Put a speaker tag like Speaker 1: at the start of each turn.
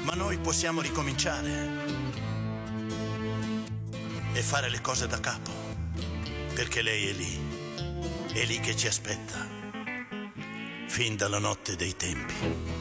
Speaker 1: Ma noi possiamo ricominciare e fare le cose da capo, perché lei è lì che ci aspetta, fin dalla notte dei tempi.